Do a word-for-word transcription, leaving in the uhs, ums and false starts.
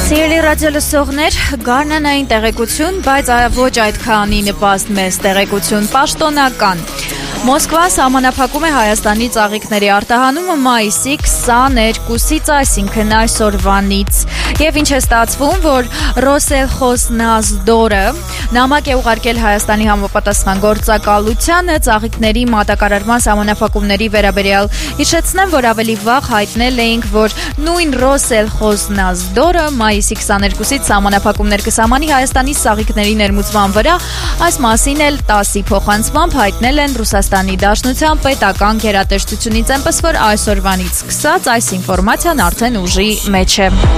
Սիրելի ռադիոլսողներ, գարնանային տեղեկություն, բայց ոչ այդքանի նպաստ մեծ տեղեկություն, պաշտոնական։ Մոսկվան սահմանափակում է Հայաստանի ծաղիկների արտահանումը մայիսի քսաներկուսից, այսինքն այսօրվանից։ Եվ ինչ է ստացվում, որ Ռոսելխոզնազդորը նամակ է ուղարկել Հայաստանի համապատասխան գործակալությանը ծաղիկների մատակարարման սահմանափակումների վերաբերյալ։ Հիշեցնեմ, որ ավելի վաղ հայտնել էինք, որ նույն Ռոսելխոզնազդորը մայիսի քսաներկուսից սահմանափակումներ կսահմանի Հայաստանի ծաղիկների ներմուծման վրա։ Այս մասին էլ տասի փոխանցմամբ հայտնել են Ռուսաստանի Դաշնության պետական գերատեսչությունից, այնպես որ այսօրվանից սկսած այս ինֆորմացիան արդեն ուժի մեջ է։